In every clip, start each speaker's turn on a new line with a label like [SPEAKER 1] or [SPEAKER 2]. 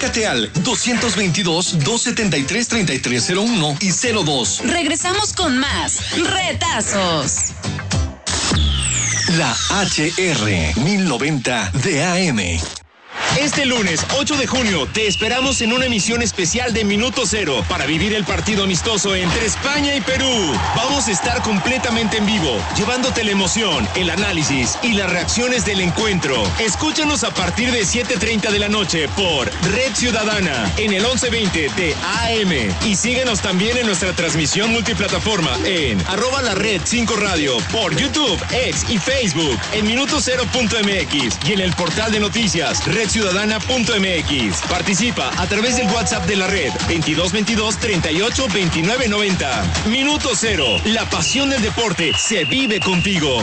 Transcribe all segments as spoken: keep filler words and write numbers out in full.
[SPEAKER 1] Comunícate al dos veintidós, dos setenta y tres, treinta y tres cero uno y cero dos.
[SPEAKER 2] Regresamos con más Retazos.
[SPEAKER 1] La H R mil noventa de A M.
[SPEAKER 3] Este lunes ocho de junio te esperamos en una emisión especial de Minuto Cero para vivir el partido amistoso entre España y Perú. Vamos a estar completamente en vivo, llevándote la emoción, el análisis y las reacciones del encuentro. Escúchanos a partir de siete treinta de la noche por Red Ciudadana en el once veinte de A M y síguenos también en nuestra transmisión multiplataforma en arroba la red cinco radio por YouTube, X y Facebook en minuto cero punto m x y en el portal de noticias red ciudadana punto m x. Participa a través del WhatsApp de la red veintidós veintidós, treinta y ocho, veintinueve noventa. Minuto Cero, la pasión del deporte se vive contigo.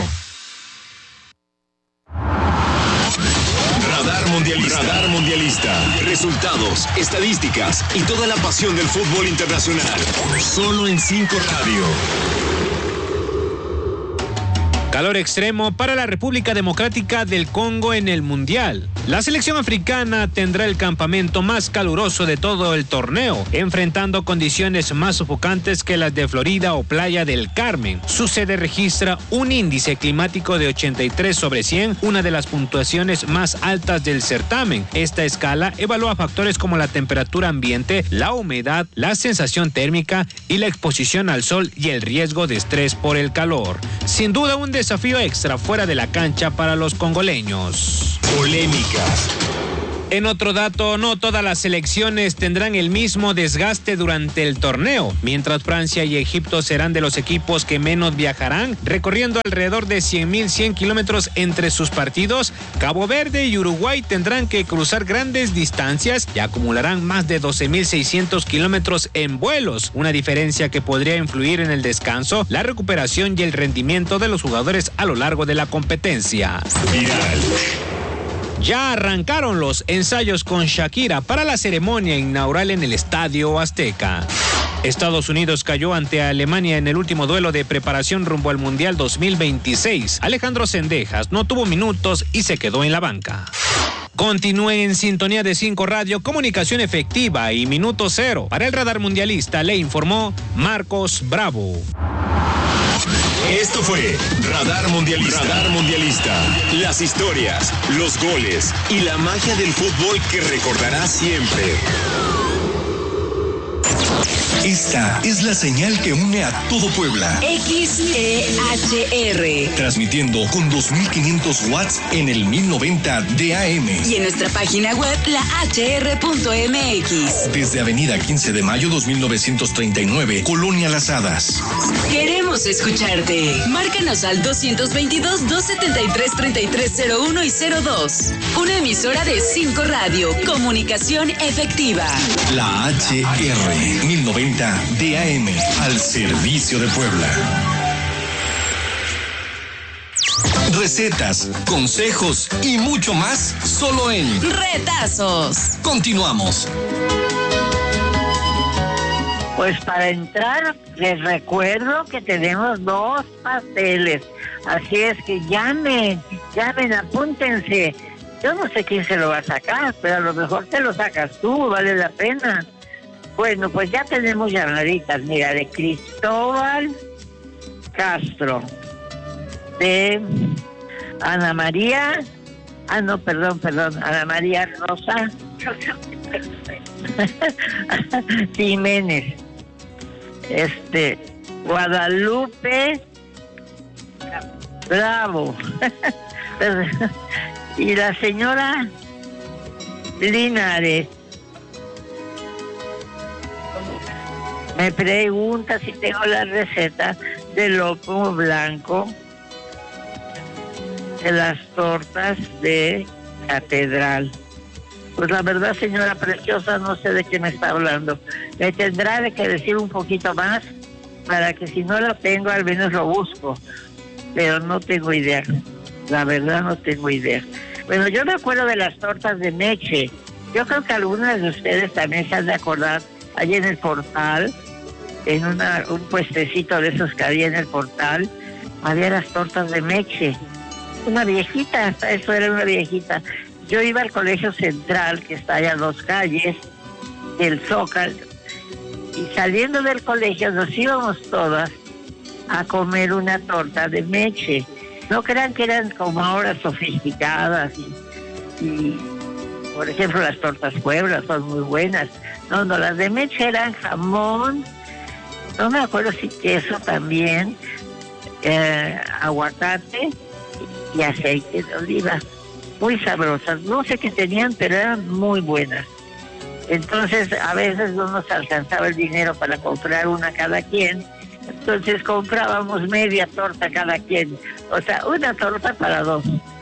[SPEAKER 3] Radar Mundialista. Radar Mundialista. Resultados, estadísticas y toda la pasión del fútbol internacional. Solo en cinco Radio.
[SPEAKER 4] Calor extremo para la República Democrática del Congo en el Mundial. La selección africana tendrá el campamento más caluroso de todo el torneo, enfrentando condiciones más sofocantes que las de Florida o Playa del Carmen. Su sede registra un índice climático de ochenta y tres sobre cien, una de las puntuaciones más altas del certamen. Esta escala evalúa factores como la temperatura ambiente, la humedad, la sensación térmica y la exposición al sol y el riesgo de estrés por el calor. Sin duda un desafío extra fuera de la cancha para los congoleños.
[SPEAKER 3] Polémicas.
[SPEAKER 4] En otro dato, no todas las selecciones tendrán el mismo desgaste durante el torneo. Mientras Francia y Egipto serán de los equipos que menos viajarán, recorriendo alrededor de cien mil cien kilómetros entre sus partidos, Cabo Verde y Uruguay tendrán que cruzar grandes distancias y acumularán más de doce mil seiscientos kilómetros en vuelos, una diferencia que podría influir en el descanso, la recuperación y el rendimiento de los jugadores a lo largo de la competencia.
[SPEAKER 3] Viral.
[SPEAKER 4] Ya arrancaron los ensayos con Shakira para la ceremonia inaugural en el Estadio Azteca. Estados Unidos cayó ante Alemania en el último duelo de preparación rumbo al Mundial dos mil veintiséis. Alejandro Zendejas no tuvo minutos y se quedó en la banca. Continúen en sintonía de cinco Radio, comunicación efectiva y Minuto Cero. Para el Radar Mundialista le informó Marcos Bravo.
[SPEAKER 3] Esto fue Radar Mundialista. Radar Mundialista. Las historias, los goles y la magia del fútbol que recordarás siempre.
[SPEAKER 1] Esta es la señal que une a todo Puebla.
[SPEAKER 2] X E H R.
[SPEAKER 1] Transmitiendo con dos mil quinientos watts en el mil noventa de A M.
[SPEAKER 2] Y en nuestra página web, la h r punto m x.
[SPEAKER 1] Desde Avenida quince de mayo dos mil novecientos treinta y nueve, Colonia Las Hadas.
[SPEAKER 2] Queremos escucharte. Márcanos al dos veintidós, dos setenta y tres, treinta y tres cero uno y cero dos. Una emisora de cinco Radio. Comunicación efectiva.
[SPEAKER 1] La H R mil noventa de A M, al servicio de Puebla. Recetas, consejos y mucho más solo en
[SPEAKER 2] Retazos.
[SPEAKER 1] Continuamos.
[SPEAKER 5] Pues para entrar, les recuerdo que tenemos dos pasteles. Así es que llamen, llamen, apúntense. Yo no sé quién se lo va a sacar, pero a lo mejor te lo sacas tú, vale la pena. Bueno, pues ya tenemos llamaditas, mira, de Cristóbal Castro, de Ana María, ah, no, perdón, perdón, Ana María Rosa Jiménez, este, Guadalupe Bravo, y la señora Linares. Me pregunta si tengo la receta del lomo blanco de las tortas de Catedral. Pues la verdad, señora preciosa, no sé de qué me está hablando. Me tendrá de que decir un poquito más para que si no lo tengo, al menos lo busco. Pero no tengo idea. La verdad, no tengo idea. Bueno, yo me acuerdo de las tortas de Meche. Yo creo que algunas de ustedes también se han de acordar. Allí en el Portal, en una, un puestecito de esos que había en el Portal, había las tortas de Meche. Una viejita, hasta eso era una viejita. yo iba al Colegio Central, que está allá a dos calles, del Zócalo, y saliendo del colegio nos íbamos todas a comer una torta de Meche. No crean que eran como ahora sofisticadas y, y por ejemplo, las tortas Puebla son muy buenas. No, no, las de Meche eran jamón, no me acuerdo si queso también, eh, aguacate y aceite de oliva. Muy sabrosas. No sé qué tenían, pero eran muy buenas. Entonces, a veces no nos alcanzaba el dinero para comprar una cada quien. Entonces comprábamos media torta cada quien. O sea, una torta para dos.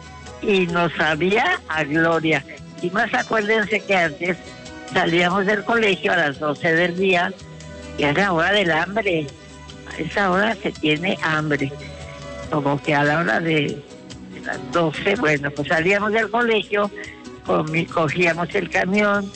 [SPEAKER 5] Y nos sabía a gloria. Y más acuérdense que antes salíamos del colegio a las doce del día y era hora del hambre. A esa hora se tiene hambre. Como que a la hora de las doce, bueno, pues salíamos del colegio, cogíamos el camión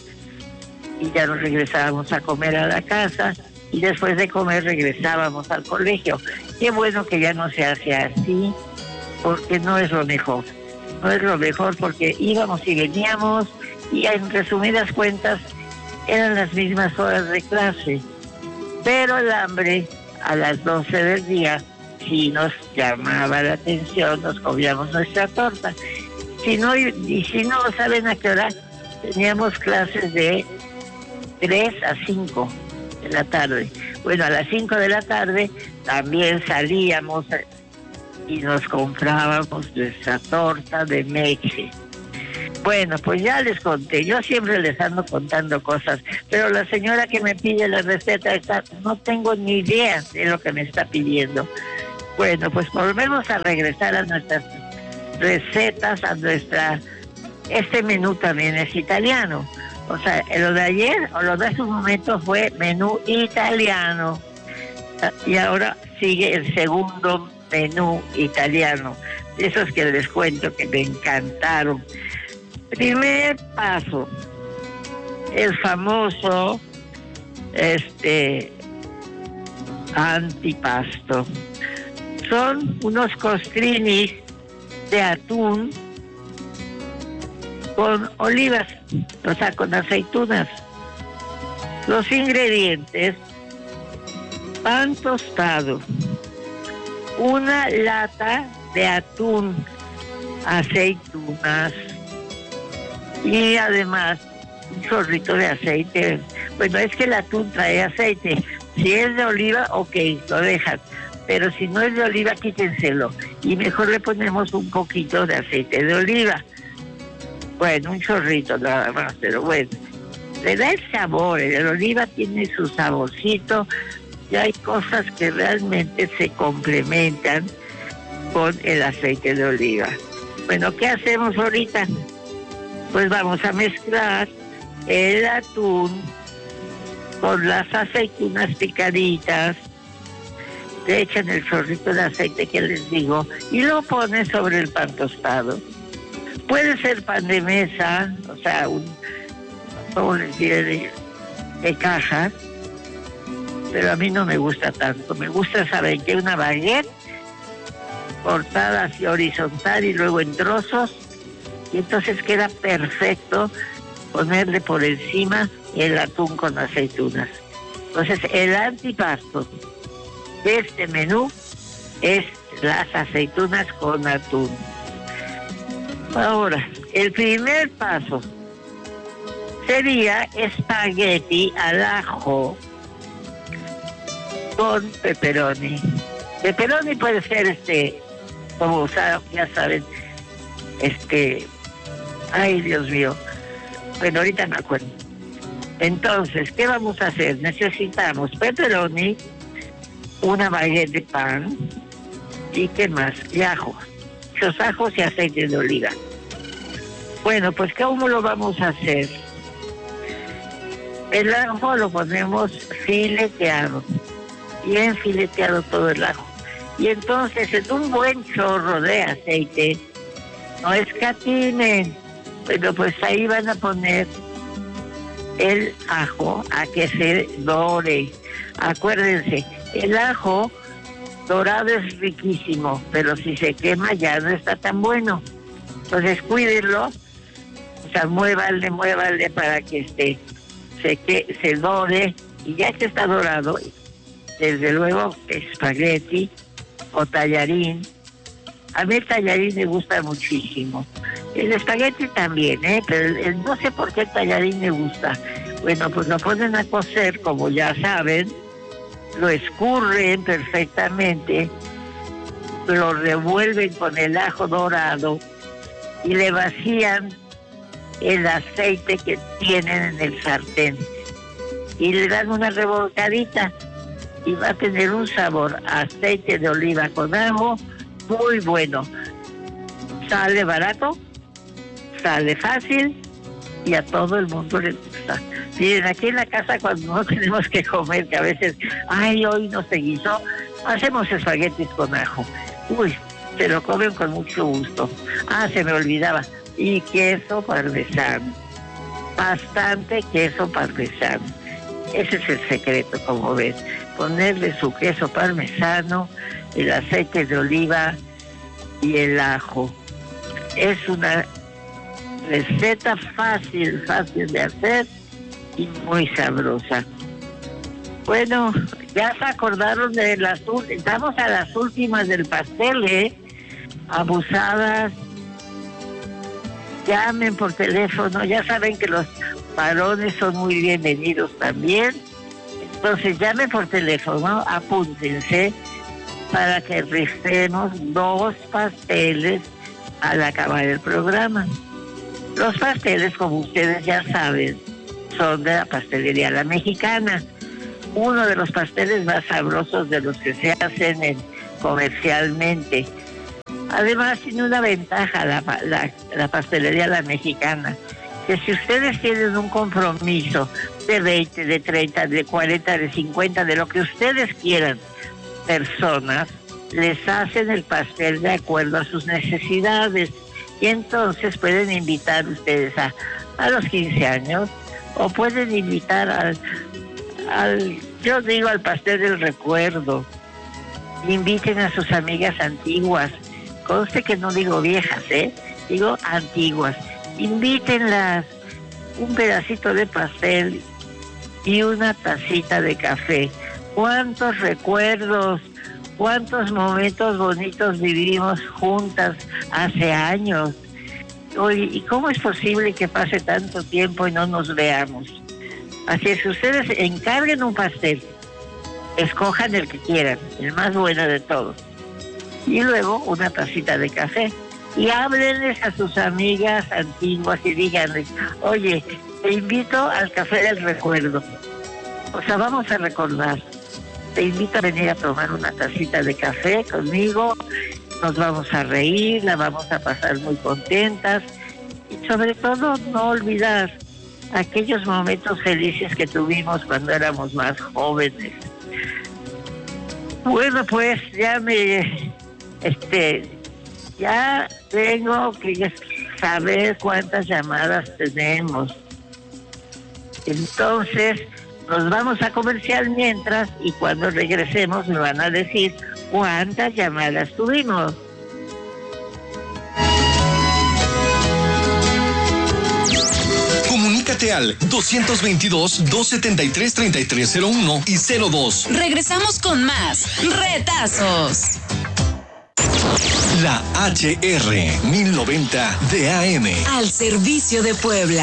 [SPEAKER 5] y ya nos regresábamos a comer a la casa y después de comer regresábamos al colegio. Qué bueno que ya no se hace así, porque no es lo mejor. No es lo mejor porque íbamos y veníamos y en resumidas cuentas eran las mismas horas de clase. Pero el hambre a las doce del día si nos llamaba la atención, nos comíamos nuestra torta. Si no, y, y si no saben a qué hora, teníamos clases de tres a cinco de la tarde. Bueno, a las cinco de la tarde también salíamos y nos comprábamos nuestra torta de Meche. Bueno, pues ya les conté, yo siempre les ando contando cosas, pero la señora que me pide la receta está, no tengo ni idea de lo que me está pidiendo. Bueno, pues volvemos a regresar a nuestras recetas, a nuestra... Este menú también es italiano. O sea, lo de ayer o lo de hace un momento fue menú italiano. Y ahora sigue el segundo menú italiano. Esos que les cuento que me encantaron. Primer paso, el famoso este antipasto. Son unos costrinis de atún con olivas, o sea, con aceitunas. Los ingredientes: pan tostado, una lata de atún, aceitunas y además un chorrito de aceite. Bueno, es que el atún trae aceite. Si es de oliva, ok, lo dejan. Pero si no es de oliva, quítenselo. Y mejor le ponemos un poquito de aceite de oliva. Bueno, un chorrito nada más, pero bueno. Le da el sabor. El oliva tiene su saborcito. Y hay cosas que realmente se complementan con el aceite de oliva. Bueno, ¿qué hacemos ahorita? Pues vamos a mezclar el atún con las aceitunas picaditas. Le echan el chorrito de aceite que les digo y lo ponen sobre el pan tostado. Puede ser pan de mesa, o sea, un, ¿cómo les diré? De, de caja, pero a mí no me gusta tanto. Me gusta, ¿saben qué? Una baguette cortada así horizontal y luego en trozos, y entonces queda perfecto ponerle por encima el atún con aceitunas. Entonces, el antipasto de este menú es las aceitunas con atún. Ahora, el primer paso sería espagueti al ajo con pepperoni. Pepperoni puede ser este, como usaron, ya saben, este, ay Dios mío, bueno, ahorita me acuerdo. Entonces, ¿qué vamos a hacer? Necesitamos pepperoni, una baguette de pan y ¿qué más? Y ajo, los ajos y aceite de oliva. Bueno, pues ¿cómo lo vamos a hacer? El ajo lo ponemos fileteado, bien fileteado todo el ajo. Y entonces en un buen chorro de aceite, no escatimen, pero pues ahí van a poner el ajo a que se dore. Acuérdense, el ajo dorado es riquísimo, pero si se quema ya no está tan bueno. Entonces cuídenlo O sea, muévanle, muévanle para que este, se, que, se dore. Y ya que está dorado, desde luego espagueti o tallarín. A mí el tallarín me gusta muchísimo. El espagueti también, ¿eh? Pero el, el, no sé por qué el tallarín me gusta. Bueno, pues lo ponen a cocer, como ya saben, lo escurren perfectamente, lo revuelven con el ajo dorado y le vacían el aceite que tienen en el sartén y le dan una revolcadita y va a tener un sabor a aceite de oliva con ajo muy bueno. Sale barato, sale fácil y a todo el mundo le gusta. Miren, aquí en la casa cuando no tenemos que comer, que a veces, ay, hoy no se guisó, hacemos espaguetis con ajo. Uy, se lo comen con mucho gusto. Ah, se me olvidaba. Y queso parmesano. Bastante queso parmesano. Ese es el secreto, como ven. Ponerle su queso parmesano, el aceite de oliva y el ajo. Es una receta fácil, fácil de hacer y muy sabrosa. Bueno, ya se acordaron de las últimas, estamos a las últimas del pastel, ¿eh? Abusadas, llamen por teléfono, ya saben que los varones son muy bienvenidos también, entonces llamen por teléfono, apúntense para que rifemos dos pasteles al acabar el programa. Los pasteles, como ustedes ya saben, son de la pastelería La Mexicana, uno de los pasteles más sabrosos de los que se hacen en, comercialmente. Además, tiene una ventaja la, la, la pastelería La Mexicana, que si ustedes tienen un compromiso de veinte, de treinta, de cuarenta, de cincuenta, de lo que ustedes quieran, personas, les hacen el pastel de acuerdo a sus necesidades. Y entonces pueden invitar ustedes a, a los quince años, o pueden invitar al, al, yo digo, al pastel del recuerdo. Inviten a sus amigas antiguas. Conste que no digo viejas, ¿eh? Digo antiguas. Invítenlas, un pedacito de pastel y una tacita de café. ¿Cuántos recuerdos, cuántos momentos bonitos vivimos juntas hace años? Oye, ¿y cómo es posible que pase tanto tiempo y no nos veamos? Así es que ustedes encarguen un pastel, escojan el que quieran, el más bueno de todos, y luego una tacita de café, y háblenles a sus amigas antiguas y díganles, oye, te invito al café del recuerdo, o sea, vamos a recordar, te invito a venir a tomar una tacita de café conmigo, nos vamos a reír, la vamos a pasar muy contentas, y sobre todo no olvidar aquellos momentos felices que tuvimos cuando éramos más jóvenes. Bueno, pues ya me, este, ya tengo que saber cuántas llamadas tenemos. Entonces, nos vamos a comercial mientras, y cuando regresemos me van a decir cuántas llamadas tuvimos.
[SPEAKER 1] Comunícate al dos veintidós, doscientos setenta y tres, treinta y tres cero uno y cero dos.
[SPEAKER 2] Regresamos con más Retazos.
[SPEAKER 1] La H R mil noventa D A M.
[SPEAKER 2] Al servicio de Puebla.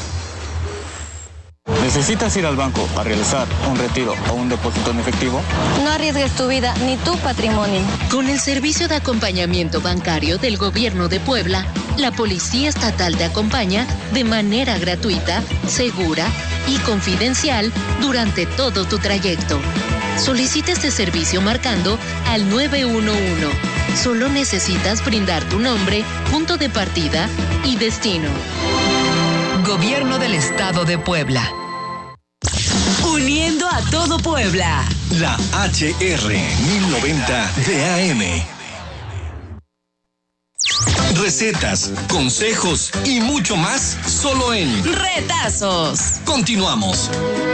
[SPEAKER 6] ¿Necesitas ir al banco a realizar un retiro o un depósito en efectivo?
[SPEAKER 7] No arriesgues tu vida ni tu patrimonio.
[SPEAKER 2] Con el servicio de acompañamiento bancario del Gobierno de Puebla, la Policía Estatal te acompaña de manera gratuita, segura y confidencial durante todo tu trayecto. Solicita este servicio marcando al nueve uno uno. Solo necesitas brindar tu nombre, punto de partida y destino. Gobierno del Estado de Puebla. Uniendo a todo Puebla.
[SPEAKER 1] La H R mil noventa D A M. Recetas, consejos y mucho más solo en
[SPEAKER 2] Retazos.
[SPEAKER 1] Continuamos.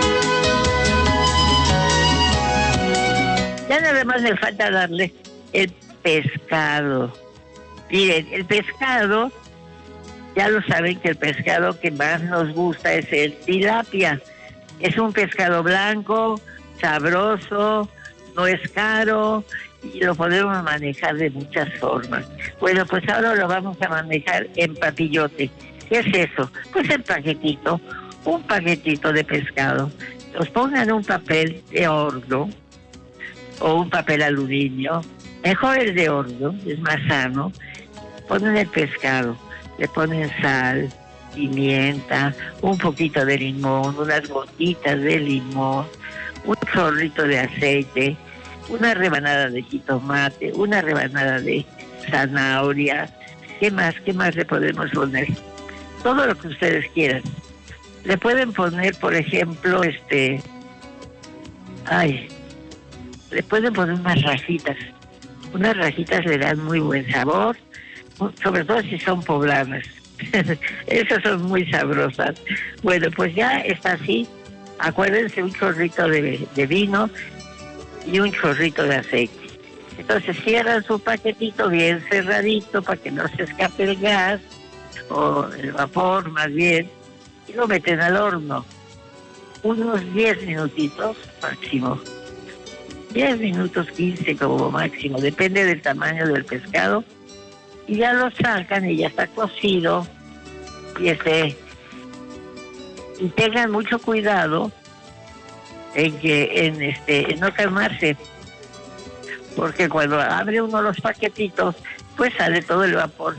[SPEAKER 5] Ya nada más le falta darle el pescado. Miren, el pescado Ya lo saben que el pescado que más nos gusta es el tilapia. Es un pescado blanco, sabroso, no es caro y lo podemos manejar de muchas formas. Bueno, pues ahora lo vamos a manejar en papillote. ¿Qué es eso? Pues el paquetito, un paquetito de pescado. Los pongan en un papel de horno o un papel aluminio. Mejor el de horno, es más sano. Ponen el pescado, le ponen sal, pimienta, un poquito de limón, unas gotitas de limón, un chorrito de aceite, una rebanada de jitomate, una rebanada de zanahoria. ¿Qué más? ¿Qué más le podemos poner? Todo lo que ustedes quieran. Le pueden poner, por ejemplo, este... Ay, le pueden poner unas rajitas. Unas rajitas le dan muy buen sabor, sobre todo si son poblanas. Esas son muy sabrosas. Bueno, pues ya está así. Acuérdense, un chorrito de, de vino y un chorrito de aceite. Entonces cierran su paquetito bien cerradito para que no se escape el gas o el vapor más bien, y lo meten al horno unos diez minutitos máximo, diez minutos, quince como máximo, depende del tamaño del pescado, y ya lo sacan y ya está cocido. Y este y tengan mucho cuidado en que en este en no quemarse, porque cuando abre uno los paquetitos pues sale todo el vapor.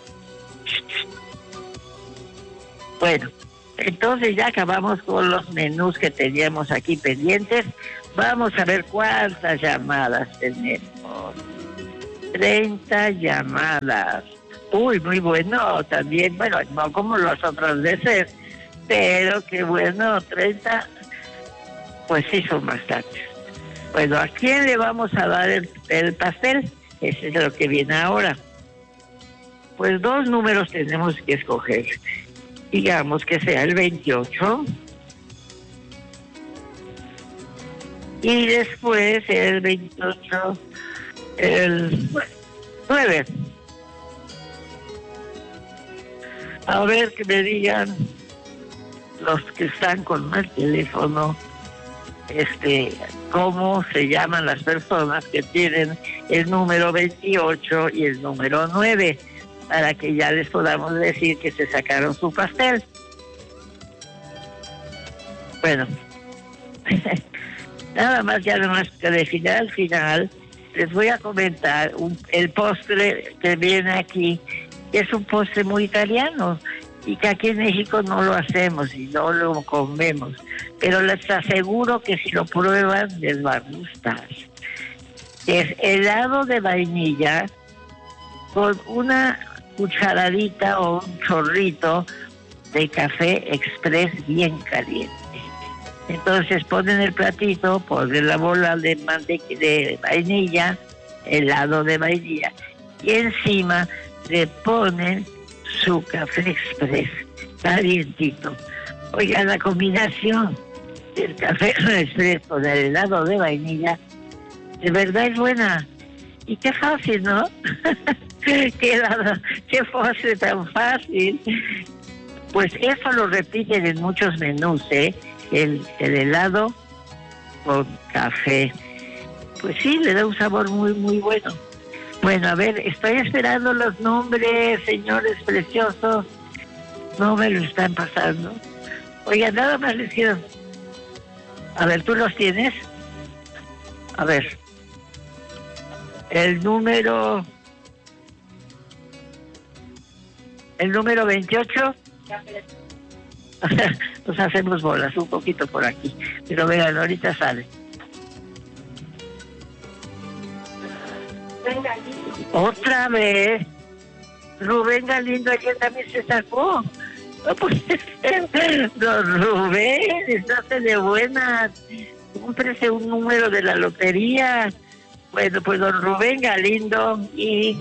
[SPEAKER 5] Bueno, entonces ya acabamos con los menús que teníamos aquí pendientes. Vamos a ver cuántas llamadas tenemos. treinta llamadas. Uy, muy bueno también. Bueno, no como las otras veces, pero qué bueno, treinta, pues sí son bastantes. Bueno, ¿a quién le vamos a dar el, el pastel? Ese es lo que viene ahora. Pues dos números tenemos que escoger. Digamos que sea el veintiocho y después el veintiocho, el nueve. A ver que me digan los que están con el teléfono, este, cómo se llaman las personas que tienen el número veintiocho y el número nueve, para que ya les podamos decir que se sacaron su pastel. Bueno, nada más, ya nada más que de final al final les voy a comentar un, el postre que viene aquí, que es un postre muy italiano y que aquí en México no lo hacemos y no lo comemos, pero les aseguro que si lo prueban les va a gustar. Es helado de vainilla con una cucharadita o un chorrito de café express bien caliente. Entonces ponen el platito, ponen la bola de mantequilla de vainilla, helado de vainilla, y encima le ponen su café express calientito. Oiga, la combinación del café express con el helado de vainilla de verdad es buena. Y qué fácil, ¿no? qué, helado, qué postre tan fácil. Pues eso lo repiten en muchos menús, ¿eh? El, el helado con café. Pues sí, le da un sabor muy, muy bueno. Bueno, a ver, estoy esperando los nombres, señores preciosos. No me lo están pasando. Oiga, nada más les quiero... A ver, ¿tú los tienes? A ver. El número... El número veintiocho. Nos hacemos bolas un poquito por aquí. Pero vean, ahorita sale. Otra vez. Rubén Galindo ayer también se sacó. No puede ser. Don Rubén, estás de buenas. Cómprese un número de la lotería. Bueno, pues don Rubén Galindo y,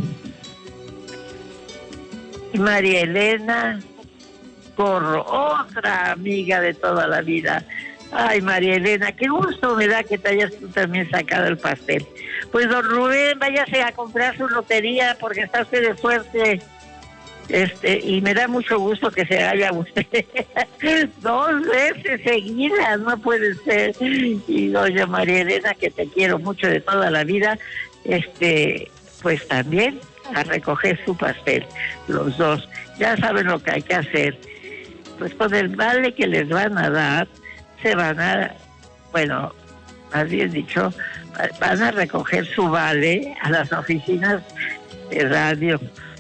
[SPEAKER 5] y María Elena Corro, otra amiga de toda la vida. Ay, María Elena, qué gusto me da que te hayas tú también sacado el pastel. Pues don Rubén, váyase a comprar su lotería porque está usted de suerte. Este, y me da mucho gusto que se haya usted dos veces seguidas, no puede ser. Y doña María Elena, que te quiero mucho de toda la vida, este, pues también a recoger su pastel, los dos. Ya saben lo que hay que hacer. Pues con el vale que les van a dar, se van a, bueno, más bien dicho, van a recoger su vale a las oficinas de radio.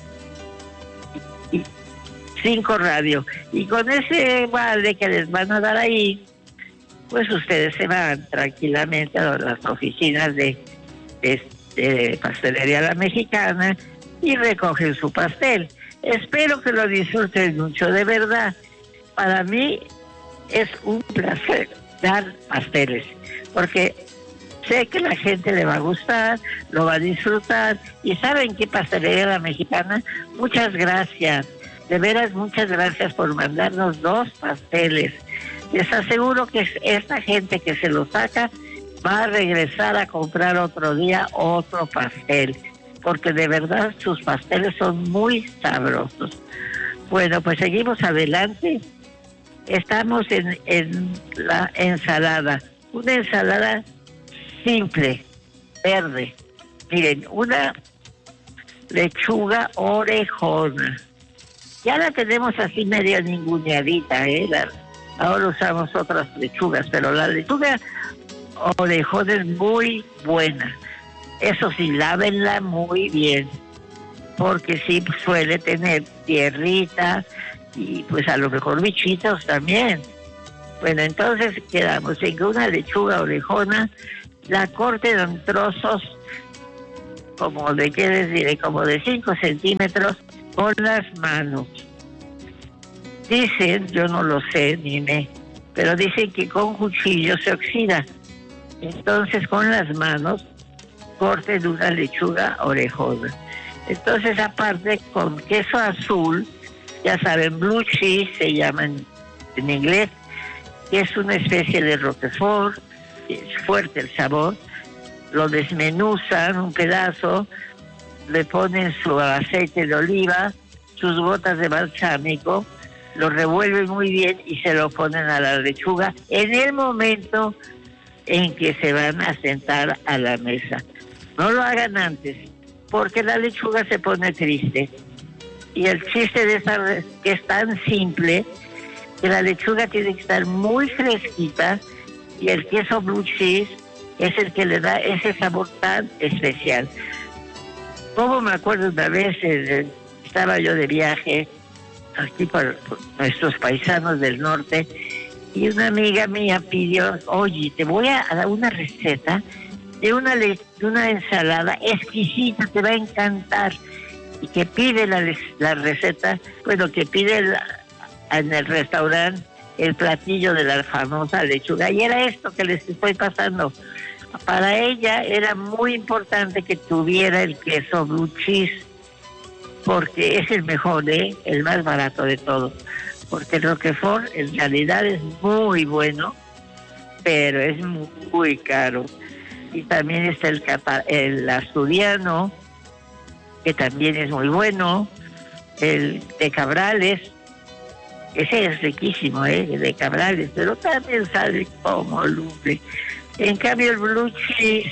[SPEAKER 5] Cinco radio. Y con ese vale que les van a dar ahí, pues ustedes se van tranquilamente a las oficinas de, de, de Pastelería La Mexicana y recogen su pastel. Espero que lo disfruten mucho, de verdad. Para mí es un placer dar pasteles, porque sé que la gente le va a gustar, lo va a disfrutar. ¿Y saben qué? Pastelería La Mexicana, muchas gracias. De veras, muchas gracias por mandarnos dos pasteles. Les aseguro que esta gente que se lo saca va a regresar a comprar otro día otro pastel, porque de verdad sus pasteles son muy sabrosos. Bueno, pues seguimos adelante. Estamos en, en la ensalada. Una ensalada simple, verde. Miren, una lechuga orejona. Ya la tenemos así medio ninguneadita, ¿eh? La, ahora usamos otras lechugas, pero la lechuga orejona es muy buena. Eso sí, lávenla muy bien, porque sí suele tener tierrita y pues a lo mejor bichitos también. Bueno, entonces quedamos en que una lechuga orejona la corten en trozos como de, ¿qué les diré? Como de cinco centímetros, con las manos. Dicen, yo no lo sé ni me, pero dicen que con cuchillo se oxida. Entonces con las manos corten una lechuga orejona. Entonces aparte con queso azul, ya saben, blue cheese se llaman en inglés, que es una especie de roquefort, es fuerte el sabor. Lo desmenuzan un pedazo, le ponen su aceite de oliva, sus gotas de balsámico, lo revuelven muy bien y se lo ponen a la lechuga en el momento en que se van a sentar a la mesa. No lo hagan antes, porque la lechuga se pone triste. Y el chiste de esta que es tan simple, que la lechuga tiene que estar muy fresquita y el queso blue cheese es el que le da ese sabor tan especial. Como me acuerdo una vez, eh, estaba yo de viaje aquí por, por nuestros paisanos del norte y una amiga mía pidió, oye, te voy a dar una receta de una, de una ensalada exquisita, te va a encantar. Y que pide la, la receta, bueno, que pide el, en el restaurante el platillo de la famosa lechuga. Y era esto que les estoy pasando. Para ella era muy importante que tuviera el queso blue cheese, porque es el mejor, ¿eh? El más barato de todos. Porque el roquefort en realidad es muy bueno, pero es muy, muy caro. Y también está el, el asturiano, que también es muy bueno, el de Cabrales, ese es riquísimo, ¿eh? El de Cabrales, pero también sale como lumbre. En cambio el blue cheese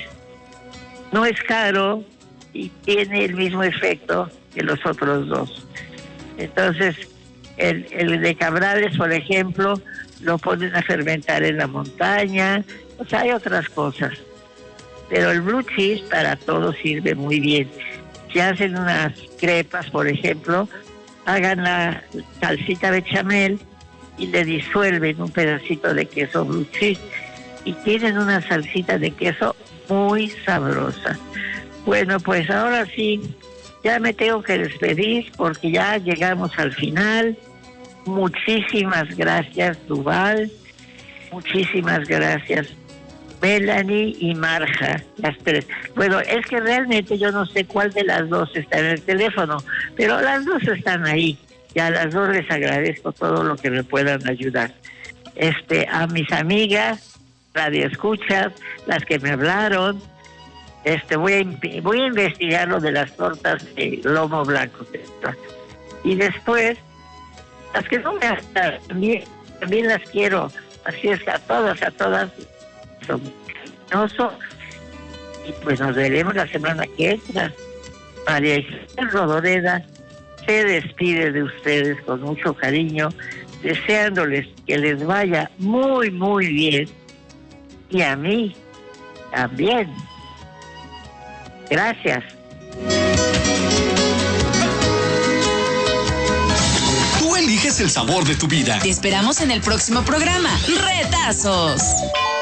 [SPEAKER 5] no es caro y tiene el mismo efecto que los otros dos. Entonces, el, el de Cabrales, por ejemplo, lo ponen a fermentar en la montaña, o sea, hay otras cosas. Pero el blue cheese para todo sirve muy bien. Si hacen unas crepas, por ejemplo, hagan la salsita bechamel y le disuelven un pedacito de queso blue cheese y tienen una salsita de queso muy sabrosa. Bueno, pues ahora sí, ya me tengo que despedir porque ya llegamos al final. Muchísimas gracias, Duval. Muchísimas gracias, Melanie y Marja, las tres. Bueno, es que realmente yo no sé cuál de las dos está en el teléfono, pero las dos están ahí. Y a las dos les agradezco todo lo que me puedan ayudar. Este, a mis amigas, radio escuchas, las que me hablaron, este, voy a, voy a investigar lo de las tortas de lomo blanco. Y después, las que no me hacen, también, también las quiero. Así es que a todas, a todas, son cariñosos. Y pues nos veremos la semana que entra. María Isabel Rodoreda se despide de ustedes con mucho cariño, deseándoles que les vaya muy, muy bien. Y a mí también. Gracias.
[SPEAKER 1] Tú eliges el sabor de tu vida.
[SPEAKER 8] Te esperamos en el próximo programa. ¡Retazos!